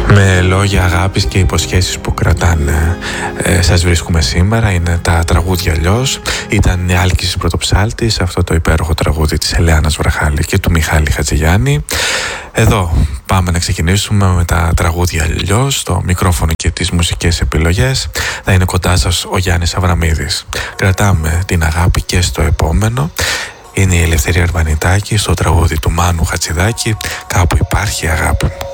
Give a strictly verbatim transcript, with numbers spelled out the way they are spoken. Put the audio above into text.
Με λόγια αγάπης και υποσχέσεις που κρατάνε ε, σας βρίσκουμε σήμερα. Είναι τα τραγούδια αλλιώς. Ήταν η Άλκησης Πρωτοψάλτης, αυτό το υπέροχο τραγούδι της Ελεάνας Βραχάλη και του Μιχάλη Χατζηγιάννη. Εδώ πάμε να ξεκινήσουμε με τα τραγούδια αλλιώς. Στο μικρόφωνο και τις μουσικές επιλογές θα είναι κοντά σας ο Γιάννης Αβραμίδης. Κρατάμε την αγάπη και στο επόμενο. Είναι η Ελευθερία Αρβανιτάκη στο τραγούδι του Μάνου Χατζηδάκη. Κάπου υπάρχει αγάπη μου.